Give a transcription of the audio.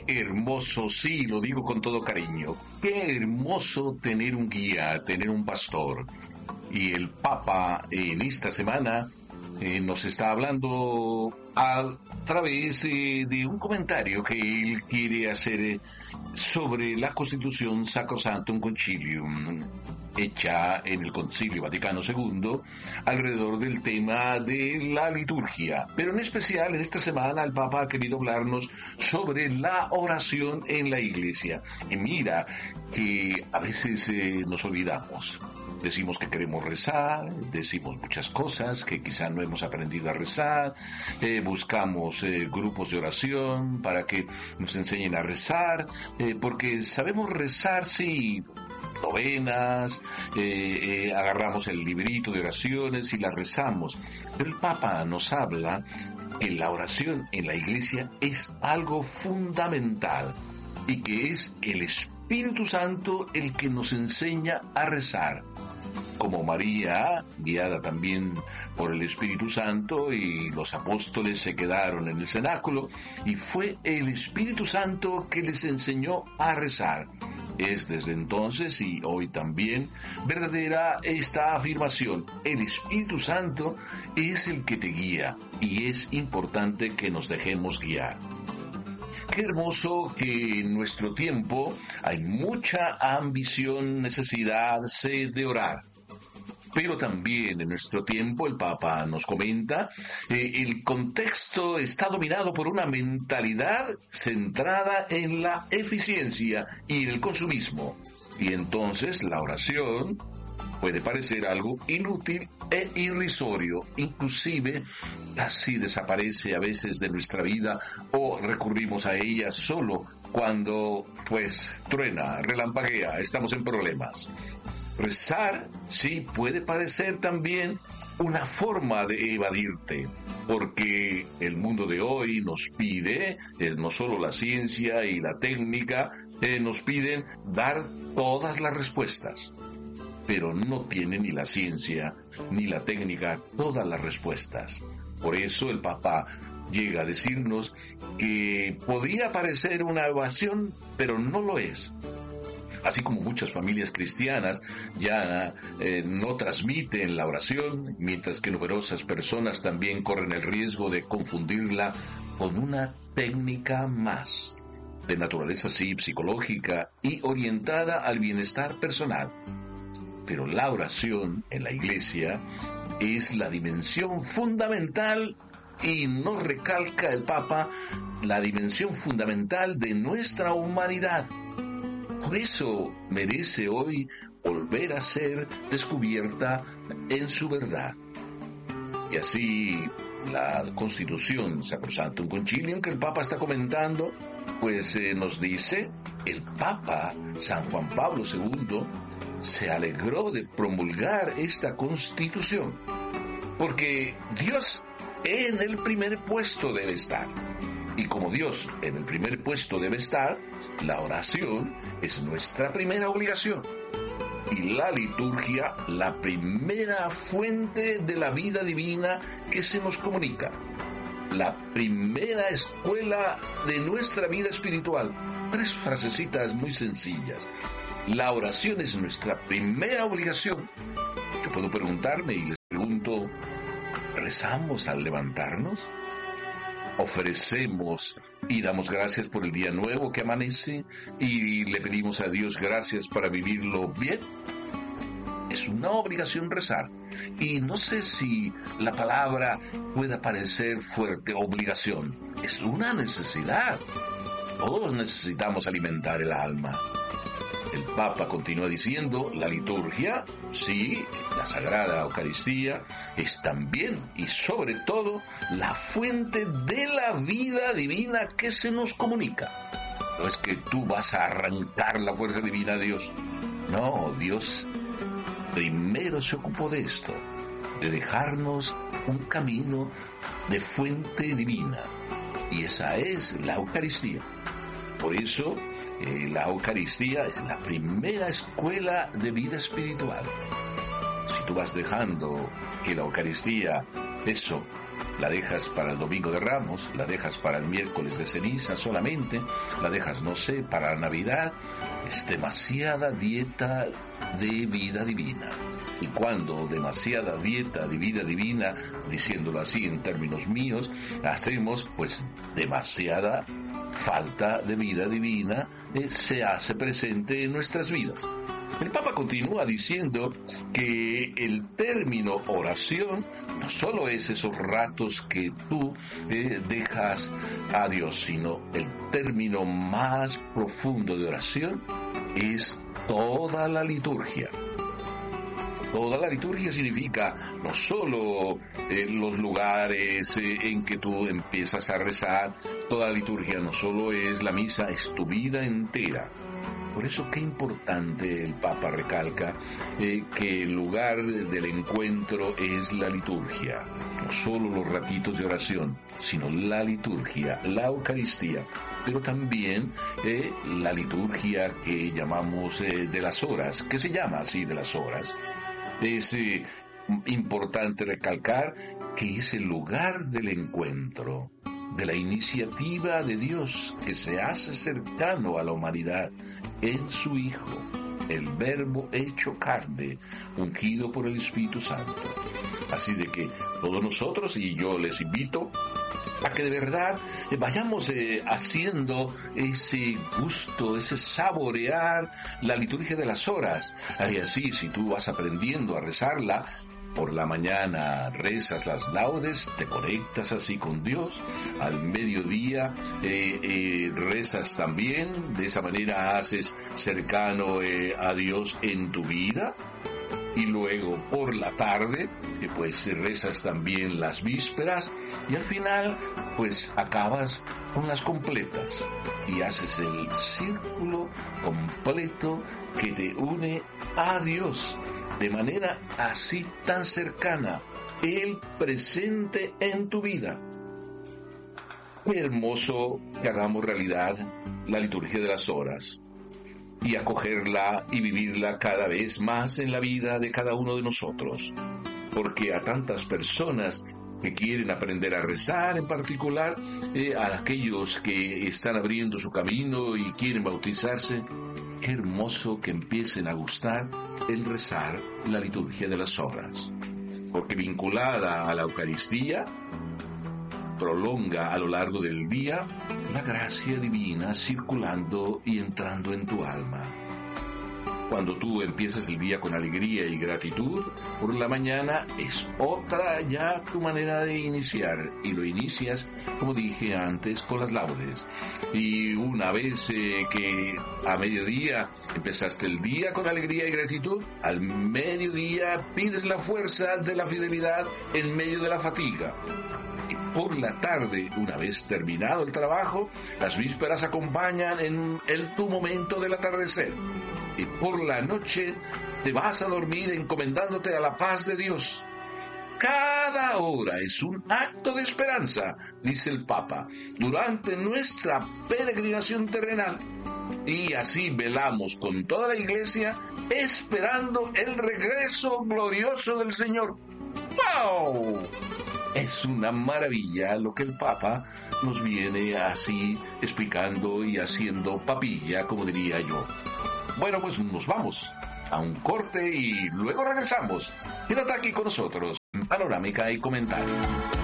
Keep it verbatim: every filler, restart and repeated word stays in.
hermoso, sí, lo digo con todo cariño, qué hermoso tener un guía, tener un pastor. Y el Papa en esta semana eh, nos está hablando a través eh, de un comentario que él quiere hacer eh, sobre la Constitución Sacrosanctum Concilium, hecha en el Concilio Vaticano segundo, alrededor del tema de la liturgia. Pero en especial, en esta semana, el Papa ha querido hablarnos sobre la oración en la Iglesia. Y mira que a veces eh, nos olvidamos. Decimos que queremos rezar, decimos muchas cosas, que quizá no hemos aprendido a rezar, eh, buscamos eh, grupos de oración para que nos enseñen a rezar, eh, porque sabemos rezar, sí, novenas, eh, eh, agarramos el librito de oraciones y las rezamos. Pero el Papa nos habla que la oración en la Iglesia es algo fundamental y que es el Espíritu Santo el que nos enseña a rezar. Como María, guiada también por el Espíritu Santo, y los apóstoles se quedaron en el cenáculo, y fue el Espíritu Santo que les enseñó a rezar. Es desde entonces y hoy también verdadera esta afirmación: el Espíritu Santo es el que te guía, y es importante que nos dejemos guiar. Qué hermoso que en nuestro tiempo hay mucha ambición, necesidad, sed de orar. Pero también en nuestro tiempo, el Papa nos comenta, eh, el contexto está dominado por una mentalidad centrada en la eficiencia y en el consumismo. Y entonces la oración puede parecer algo inútil e irrisorio, inclusive casi desaparece a veces de nuestra vida o recurrimos a ella solo cuando, pues, truena, relampaguea, estamos en problemas. Rezar, sí, puede parecer también una forma de evadirte, porque el mundo de hoy nos pide, eh, no solo la ciencia y la técnica, eh, nos piden dar todas las respuestas, pero no tiene ni la ciencia ni la técnica todas las respuestas. Por eso el Papa llega a decirnos que podría parecer una evasión, pero no lo es. Así como muchas familias cristianas ya eh, no transmiten la oración, mientras que numerosas personas también corren el riesgo de confundirla con una técnica más, de naturaleza sí psicológica y orientada al bienestar personal. Pero la oración en la Iglesia es la dimensión fundamental, y nos recalca el Papa, la dimensión fundamental de nuestra humanidad. Por eso merece hoy volver a ser descubierta en su verdad. Y así la Constitución Sacrosanctum Concilium que el Papa está comentando, pues eh, nos dice, el Papa San Juan Pablo segundo se alegró de promulgar esta Constitución, porque Dios en el primer puesto debe estar. Y como Dios en el primer puesto debe estar, la oración es nuestra primera obligación. Y la liturgia, la primera fuente de la vida divina que se nos comunica. La primera escuela de nuestra vida espiritual. Tres frasecitas muy sencillas. La oración es nuestra primera obligación. Yo puedo preguntarme y les pregunto, ¿rezamos al levantarnos? Ofrecemos y damos gracias por el día nuevo que amanece y le pedimos a Dios gracias para vivirlo bien. Es una obligación rezar. Y no sé si la palabra pueda parecer fuerte, obligación. Es una necesidad. Todos necesitamos alimentar el alma. El Papa continúa diciendo, la liturgia, sí, la Sagrada Eucaristía, es también y sobre todo la fuente de la vida divina que se nos comunica. No es que tú vas a arrancar la fuerza divina a Dios. No, Dios primero se ocupó de esto, de dejarnos un camino de fuente divina. Y esa es la Eucaristía. Por eso, Eh, la Eucaristía es la primera escuela de vida espiritual. Si tú vas dejando que la Eucaristía, eso, La dejas para el Domingo de Ramos, la dejas para el miércoles de ceniza solamente, la dejas, no sé, para la Navidad. Es demasiada dieta de vida divina. Y cuando demasiada dieta de vida divina, diciéndolo así en términos míos, hacemos pues demasiada falta de vida divina, eh, se hace presente en nuestras vidas. El Papa continúa diciendo que el término oración no solo es esos ratos que tú eh, dejas a Dios, sino el término más profundo de oración es toda la liturgia. Toda la liturgia significa no solo eh, los lugares eh, en que tú empiezas a rezar. Toda la liturgia no solo es la misa, es tu vida entera. Por eso qué importante el Papa recalca eh, que el lugar del encuentro es la liturgia. No solo los ratitos de oración, sino la liturgia, la Eucaristía. Pero también eh, la liturgia que llamamos eh, de las horas, que se llama así de las horas. Es eh, importante recalcar que es el lugar del encuentro, de la iniciativa de Dios que se hace cercano a la humanidad en su Hijo, el Verbo hecho carne, ungido por el Espíritu Santo. Así de que todos nosotros, y yo les invito a que de verdad eh, vayamos eh, haciendo ese gusto, ese saborear la liturgia de las horas. Y así, si tú vas aprendiendo a rezarla, por la mañana rezas las laudes, te conectas así con Dios. Al mediodía eh, eh, rezas también, de esa manera haces cercano eh, a Dios en tu vida. Y luego por la tarde, eh, pues rezas también las vísperas, y al final, pues acabas con las completas y haces el círculo completo que te une a Dios de manera así tan cercana, Él presente en tu vida. Qué hermoso que hagamos realidad la liturgia de las horas y acogerla y vivirla cada vez más en la vida de cada uno de nosotros, porque a tantas personas que quieren aprender a rezar, en particular eh, a aquellos que están abriendo su camino y quieren bautizarse, qué hermoso que empiecen a gustar el rezar la liturgia de las horas, porque vinculada a la Eucaristía, prolonga a lo largo del día la gracia divina circulando y entrando en tu alma. Cuando tú empiezas el día con alegría y gratitud, por la mañana es otra ya tu manera de iniciar, y lo inicias, como dije antes, con las laudes. Y una vez eh, que a mediodía empezaste el día con alegría y gratitud, al mediodía pides la fuerza de la fidelidad en medio de la fatiga. Y por la tarde, una vez terminado el trabajo, las vísperas acompañan en el tu momento del atardecer. Y por la noche te vas a dormir encomendándote a la paz de Dios. Cada hora es un acto de esperanza, dice el Papa, durante nuestra peregrinación terrenal. Y así velamos con toda la Iglesia esperando el regreso glorioso del Señor. ¡Wow! Es una maravilla lo que el Papa nos viene así explicando y haciendo papilla, como diría yo. Bueno, pues nos vamos a un corte y luego regresamos. Quédate aquí con nosotros en Panorámica y Comentario.